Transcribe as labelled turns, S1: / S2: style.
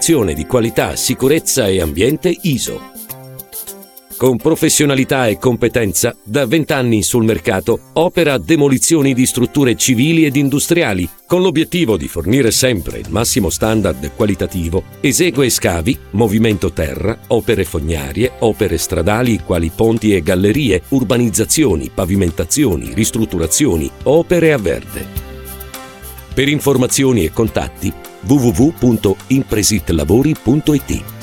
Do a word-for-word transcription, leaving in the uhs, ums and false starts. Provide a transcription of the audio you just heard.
S1: certificazione di qualità, sicurezza e ambiente I S O. Con professionalità e competenza, da vent'anni sul mercato, opera demolizioni di strutture civili ed industriali, con l'obiettivo di fornire sempre il massimo standard qualitativo. Esegue scavi, movimento terra, opere fognarie, opere stradali quali ponti e gallerie, urbanizzazioni, pavimentazioni, ristrutturazioni, opere a verde. Per informazioni e contatti w w w punto impresitlavori punto i t.